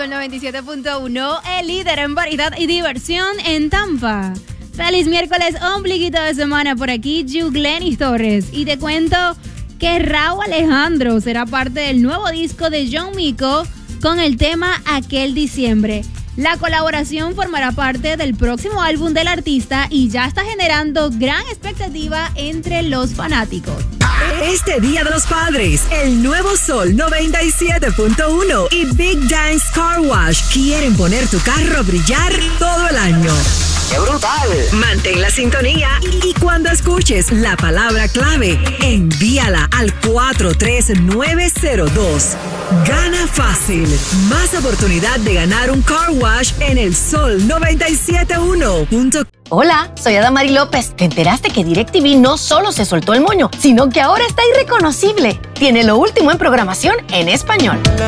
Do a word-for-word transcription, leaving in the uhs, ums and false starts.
Sol noventa y siete punto uno, el líder en variedad y diversión en Tampa. Feliz miércoles, ombliguito de semana por aquí, Yuglenis Torres. Y te cuento que Rauw Alejandro será parte del nuevo disco de John Mico con el tema Aquel Diciembre. La colaboración formará parte del próximo álbum del artista y ya está generando gran expectativa entre los fanáticos. Este Día de los Padres, el nuevo Sol noventa y siete punto uno y Big Dance Car Wash quieren poner tu carro a brillar todo el año. ¡Qué brutal! Mantén la sintonía y cuando escuches la palabra clave, envíala al cuatro tres nueve cero dos. Gana fácil. Más oportunidad de ganar un car wash en el Sol noventa y siete punto uno. Hola, soy Adamari López. ¿Te enteraste que DirecTV no solo se soltó el moño, sino que ahora está irreconocible? Tiene lo último en programación en español.